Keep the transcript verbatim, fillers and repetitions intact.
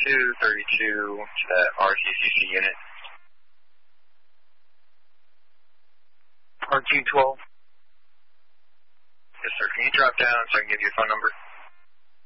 two thirty-two to that R T C C unit. R T twelve. Yes, sir. Can you drop down so I can give you a phone number?